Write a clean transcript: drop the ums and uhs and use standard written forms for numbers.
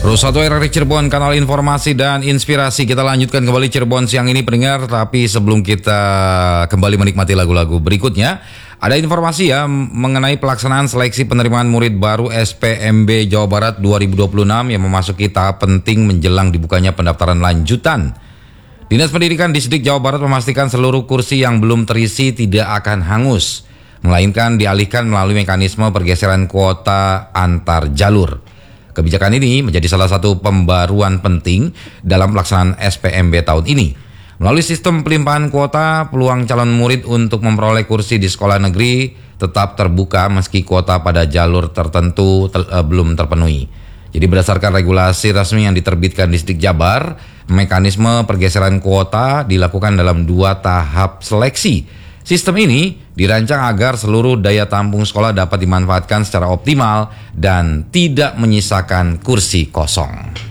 Satu RRI Cirebon, kanal informasi dan inspirasi. Kita lanjutkan kembali Cirebon siang ini pendengar. Tapi sebelum kita kembali menikmati lagu-lagu berikutnya, ada informasi ya mengenai pelaksanaan seleksi penerimaan murid baru SPMB Jawa Barat 2026 yang memasuki tahap penting menjelang dibukanya pendaftaran lanjutan. Dinas Pendidikan Distrik Jawa Barat memastikan seluruh kursi yang belum terisi tidak akan hangus, melainkan dialihkan melalui mekanisme pergeseran kuota antar jalur. Kebijakan ini menjadi salah satu pembaruan penting dalam pelaksanaan SPMB tahun ini. Melalui sistem pelimpahan kuota, peluang calon murid untuk memperoleh kursi di sekolah negeri tetap terbuka meski kuota pada jalur tertentu belum terpenuhi. Jadi berdasarkan regulasi resmi yang diterbitkan Distrik Jabar, mekanisme pergeseran kuota dilakukan dalam 2 tahap seleksi. Sistem ini dirancang agar seluruh daya tampung sekolah dapat dimanfaatkan secara optimal dan tidak menyisakan kursi kosong.